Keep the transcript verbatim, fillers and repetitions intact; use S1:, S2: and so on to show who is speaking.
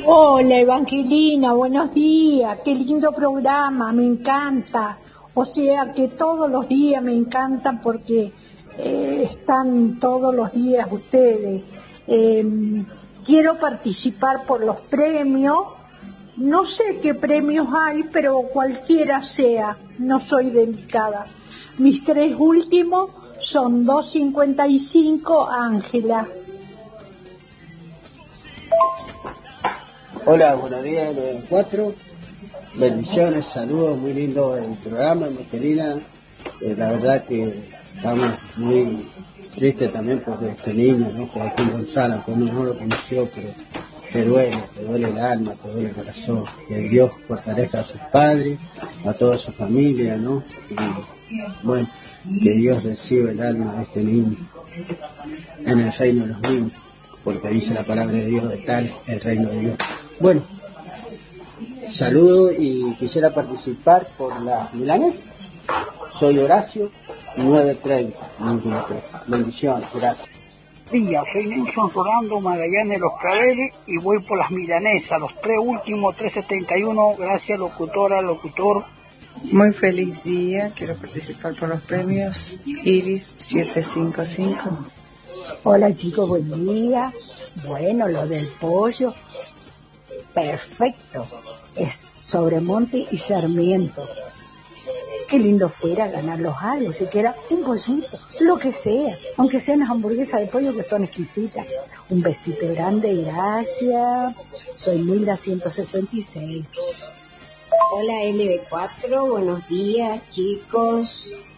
S1: Hola Evangelina, buenos días, qué lindo programa, me encanta. O sea que todos los días me encantan porque eh, están todos los días ustedes. Eh, quiero participar por los premios, no sé qué premios hay, pero cualquiera sea, no soy delicada. Mis tres últimos son doscientos cincuenta y cinco, Ángela.
S2: Hola, buenos días, nueve cuatro. Bendiciones, saludos, muy lindo el programa, mi querida. Eh, la verdad que estamos muy tristes también por este niño, ¿no? Joaquín González, que uno no lo conoció, pero te duele, te duele el alma, te duele el corazón. Que Dios fortalezca a sus padres, a toda su familia, ¿no? Y bueno, que Dios reciba el alma de este niño en el reino de los niños, porque dice la palabra de Dios, de tal el reino de Dios. Bueno, saludo y quisiera participar por la milanesa. Soy Horacio, nueve treinta. Bendiciones, gracias.
S3: Día, soy Nelson Rolando Magallanes de los Claveles y voy por las milanesas, los tres últimos, trescientos setenta y uno. Gracias, locutora, locutor.
S4: Muy feliz día, quiero participar por los premios Iris setecientos cincuenta y cinco.
S1: Hola chicos, buen día. Bueno, lo del pollo, perfecto. Es Sobremonte y Sarmiento. Qué lindo fuera ganarlos algo, siquiera un pollito, lo que sea, aunque sean las hamburguesas de pollo que son exquisitas. Un besito grande, gracias. Soy Milda ciento sesenta y seis.
S5: Hola L B cuatro, buenos días chicos.